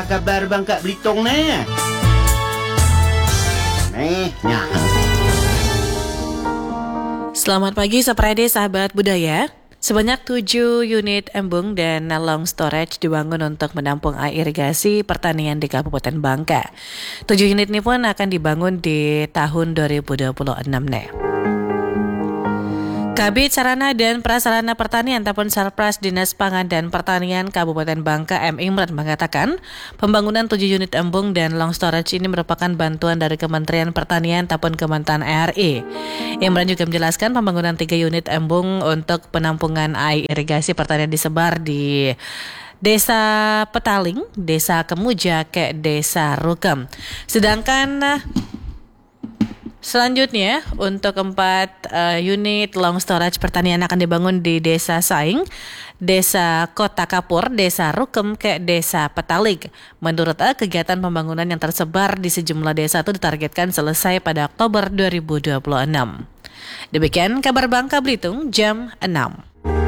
kabar Bangka Belitung ni? Selamat pagi Saprade sahabat budaya. Sebanyak 7 unit embung dan long storage dibangun untuk menampung air irigasi pertanian di Kabupaten Bangka. 7 unit ini pun akan dibangun di tahun 2026 nih. Kabid Sarana dan Prasarana Pertanian ataupun Sarpras Dinas Pangan dan Pertanian Kabupaten Bangka M. Imran mengatakan pembangunan 7 unit embung dan long storage ini merupakan bantuan dari Kementerian Pertanian ataupun Kementan RI. Imran juga menjelaskan pembangunan 3 unit embung untuk penampungan air irigasi pertanian disebar di Desa Petaling, Desa Kemuja, ke Desa Rukem. Sedangkan selanjutnya, untuk 4 unit long storage pertanian akan dibangun di Desa Saing, Desa Kota Kapur, Desa Rukem, ke Desa Petaling. Menurut kegiatan pembangunan yang tersebar di sejumlah desa itu ditargetkan selesai pada Oktober 2026. Demikian kabar Bangka Belitung jam 6.